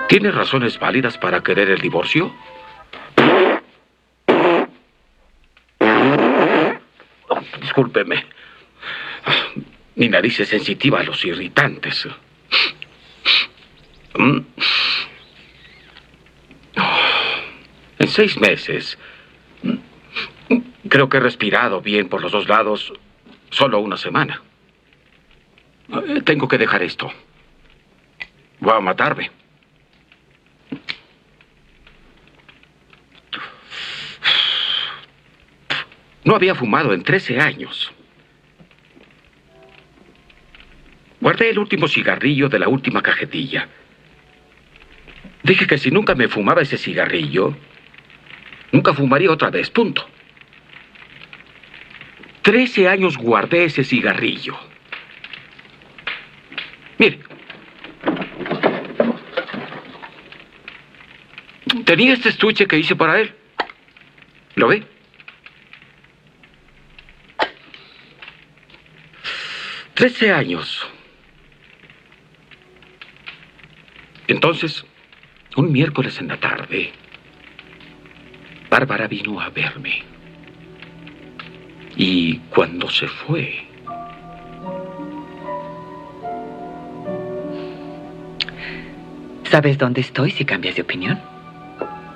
¿Tiene razones válidas para querer el divorcio? Oh, discúlpeme. Mi nariz es sensitiva a los irritantes. En 6 meses, creo que he respirado bien por los 2 lados solo una semana. Tengo que dejar esto. Va a matarme. No había fumado en 13 años. Guardé el último cigarrillo de la última cajetilla. Dije que si nunca me fumaba ese cigarrillo, nunca fumaría otra vez, punto. 13 años guardé ese cigarrillo. Mire. Tenía este estuche que hice para él. ¿Lo ve? Trece años. Entonces, un miércoles en la tarde, Bárbara vino a verme. Y cuando se fue... ¿Sabes dónde estoy si cambias de opinión?